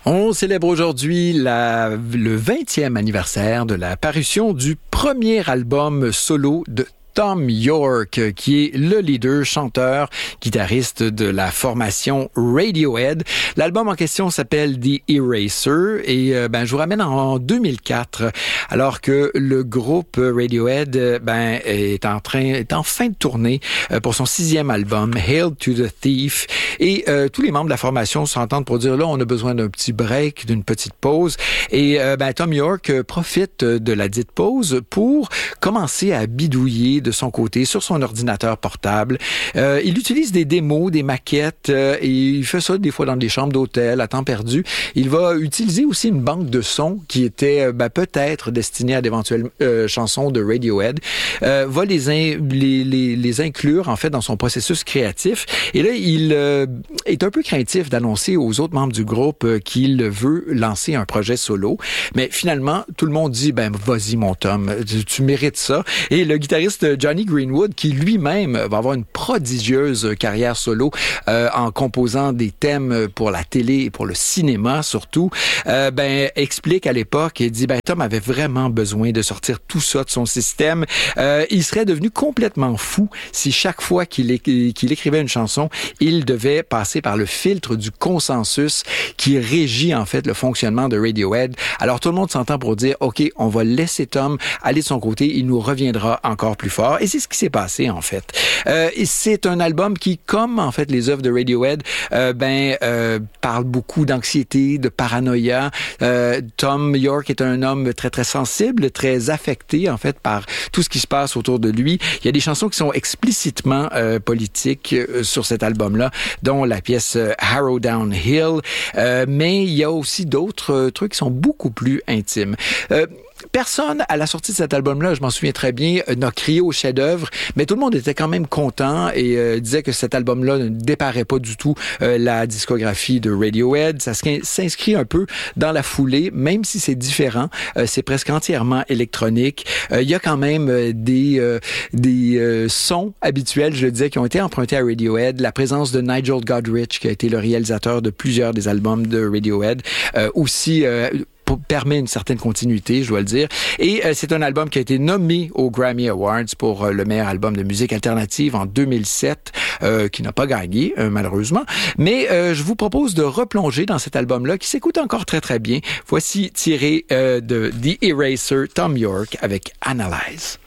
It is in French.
On célèbre aujourd'hui le 20e anniversaire de la parution du premier album solo de Thom Yorke, qui est le leader, chanteur, guitariste de la formation Radiohead. L'album en question s'appelle The Eraser et je vous ramène en 2004, alors que le groupe Radiohead est en fin de tournée pour son 6e album, Hail to the Thief. Et tous les membres de la formation s'entendent pour dire là, on a besoin d'un petit break, d'une petite pause. Et Thom Yorke profite de la dite pause pour commencer à bidouiller de son côté sur son ordinateur portable. Il utilise des démos, des maquettes, et il fait ça des fois dans des chambres d'hôtel à temps perdu. Il va utiliser aussi une banque de sons qui était peut-être destinée à d'éventuelles chansons de Radiohead. Va les inclure en fait dans son processus créatif. Et là, il est un peu craintif d'annoncer aux autres membres du groupe qu'il veut lancer un projet solo. Mais finalement, tout le monde dit vas-y mon Tom, tu mérites ça. Et le guitariste Jonny Greenwood, qui lui-même va avoir une prodigieuse carrière solo en composant des thèmes pour la télé et pour le cinéma surtout, explique à l'époque et dit Tom avait vraiment besoin de sortir tout ça de son système. Il serait devenu complètement fou si chaque fois qu'il écrivait une chanson, il devait passer par le filtre du consensus qui régit en fait le fonctionnement de Radiohead. Alors tout le monde s'entend pour dire OK, on va laisser Tom aller de son côté, il nous reviendra encore plus fort. Et c'est ce qui s'est passé, en fait. Et c'est un album qui, comme, en fait, les œuvres de Radiohead, parle beaucoup d'anxiété, de paranoïa. Thom Yorke est un homme très, très sensible, très affecté, en fait, par tout ce qui se passe autour de lui. Il y a des chansons qui sont explicitement politiques sur cet album-là, dont la pièce Harrow Down Hill. Mais il y a aussi d'autres trucs qui sont beaucoup plus intimes. Personne, à la sortie de cet album-là, je m'en souviens très bien, n'a crié au chef-d'œuvre, mais tout le monde était quand même content et disait que cet album-là ne déparait pas du tout la discographie de Radiohead. Ça s'inscrit un peu dans la foulée, même si c'est différent. C'est presque entièrement électronique. Il y a quand même des sons habituels, je le disais, qui ont été empruntés à Radiohead. La présence de Nigel Godrich, qui a été le réalisateur de plusieurs des albums de Radiohead, aussi permet une certaine continuité, je dois le dire. Et c'est un album qui a été nommé aux Grammy Awards pour le meilleur album de musique alternative en 2007, qui n'a pas gagné, malheureusement. Mais je vous propose de replonger dans cet album-là, qui s'écoute encore très, très bien. Voici tiré de The Eraser, Thom Yorke avec Analyze.